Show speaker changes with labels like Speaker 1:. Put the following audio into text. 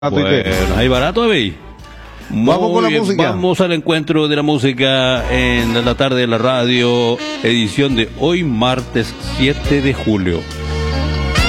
Speaker 1: Bueno, hay barato, ¿veis?
Speaker 2: Vamos con la música.
Speaker 1: Vamos al encuentro de la música en la tarde de la radio, edición de hoy, martes 7 de julio.